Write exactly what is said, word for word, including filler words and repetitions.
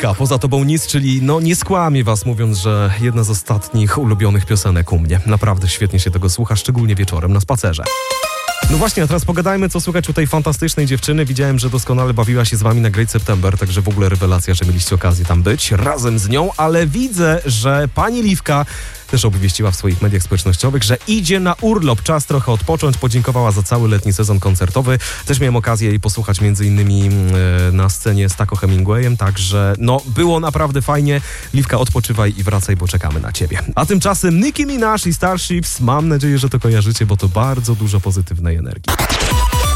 Liwka, Poza tobą nic, czyli no nie skłamię was mówiąc, że jedna z ostatnich ulubionych piosenek u mnie. Naprawdę świetnie się tego słucha, szczególnie wieczorem na spacerze. No właśnie, a teraz pogadajmy, co słychać u tej fantastycznej dziewczyny. Widziałem, że doskonale bawiła się z wami na Great September, także w ogóle rewelacja, że mieliście okazję tam być razem z nią, ale widzę, że pani Liwka też obwieściła w swoich mediach społecznościowych, że idzie na urlop, czas trochę odpocząć, podziękowała za cały letni sezon koncertowy. Też miałem okazję jej posłuchać między innymi e, na scenie z Taco Hemingwayem, także no było naprawdę fajnie. Liwka, odpoczywaj i wracaj, bo czekamy na ciebie. A tymczasem Nicki Minaj i Starships, mam nadzieję, że to kojarzycie, bo to bardzo dużo pozytywnej energii.